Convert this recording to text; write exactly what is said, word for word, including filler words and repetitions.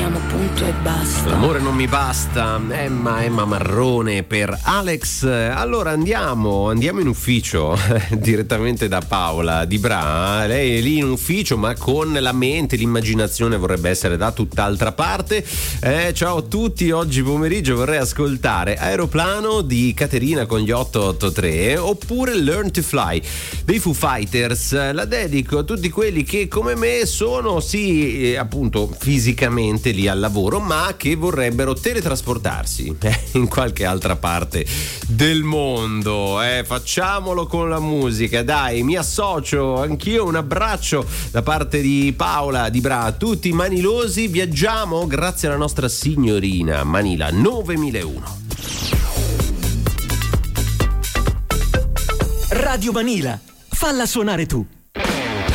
amiamo, punto e basta. L'amore non mi basta. Emma, Emma Marrone per Alex. Allora andiamo, andiamo in ufficio direttamente da Paola Di Bra. Lei è lì in ufficio, ma con la mente, l'immaginazione vorrebbe essere da tutt'altra parte. Eh, ciao a tutti, oggi pomeriggio vorrei ascoltare Aeroplano di Caterina con gli otto otto tre oppure Learn to Fly dei Foo Fighters. La dedico a tutti quelli che come me sono sì eh, appunto fisicamente lì al lavoro, ma che vorrebbero teletrasportarsi eh, in qualche altra parte del mondo. Eh, facciamolo con la musica, dai, mi associo anch'io. Un abbraccio da parte di Paola Di Bra a tutti i manilosi. Viaggiamo grazie alla nostra signorina Manila novemilauno. Radio Manila, falla suonare tu.